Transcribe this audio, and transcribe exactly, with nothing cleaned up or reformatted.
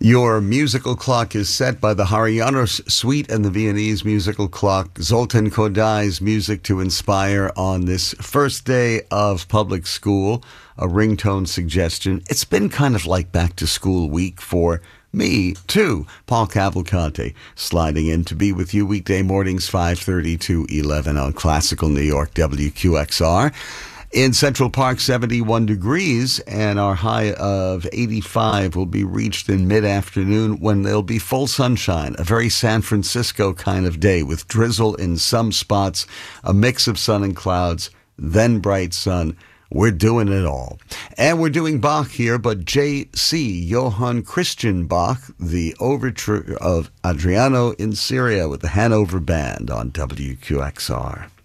Your musical clock is set by the Harianos Suite and the Viennese musical clock. Zoltan Kodai's music to inspire on this first day of public school. A ringtone suggestion. It's been kind of like back to school week for me, too. Paul Cavalcante sliding in to be with you weekday mornings five thirty to eleven on Classical New York W Q X R. In Central Park, seventy-one degrees, and our high of eighty-five will be reached in mid-afternoon when there'll be full sunshine, a very San Francisco kind of day with drizzle in some spots, a mix of sun and clouds, then bright sun. We're doing it all. And we're doing Bach here, but J C, Johann Christian Bach, the overture of Adriano in Syria with the Hanover Band on W Q X R.